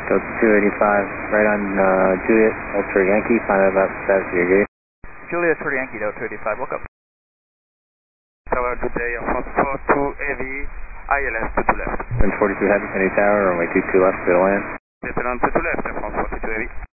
Delta 285, right on Juliet, Delta Yankee, find out about status of your gate. Juliet for Yankee, Delta 285, welcome. Tower, good day, France 42 heavy, ILS to left. Wind 42 heavy, Kennedy Tower, runway 22 left, clear to land. Descendant to left, France 42 heavy.